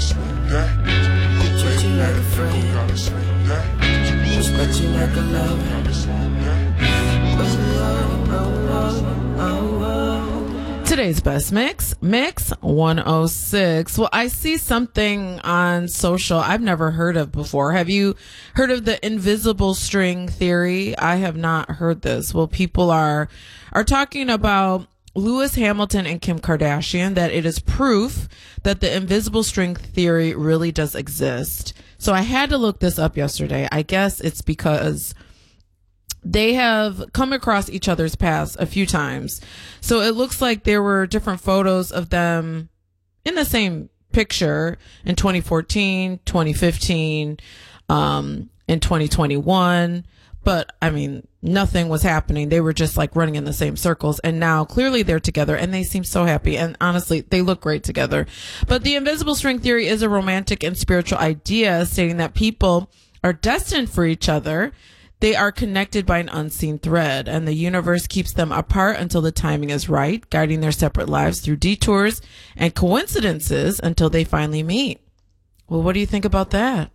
Treat you like a friend. Respect you like a lover. Today's best mix 106. Well, I see something on social I've never heard of before. Have you heard of the invisible string theory? I have not heard this. Well, people are talking about Lewis Hamilton and Kim Kardashian, that it is proof that the invisible string theory really does exist. So I had to look this up yesterday. I guess it's because they have come across each other's paths a few times. So it looks like there were different photos of them in the same picture in 2014, 2015, in 2021. But I mean, nothing was happening. They were just like running in the same circles. And now clearly they're together and they seem so happy. And honestly, they look great together. But the invisible string theory is a romantic and spiritual idea stating that people are destined for each other. They are connected by an unseen thread, and the universe keeps them apart until the timing is right, guiding their separate lives through detours and coincidences until they finally meet. Well, what do you think about that?